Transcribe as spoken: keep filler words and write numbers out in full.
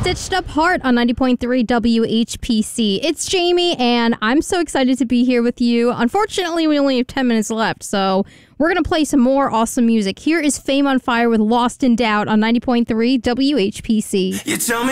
Stitched Up Heart on ninety point three W H P C. It's Jamie, and I'm so excited to be here with you. Unfortunately, we only have ten minutes left, so we're going to play some more awesome music. Here is Fame on Fire with Lost in Doubt on ninety point three W H P C. You tell me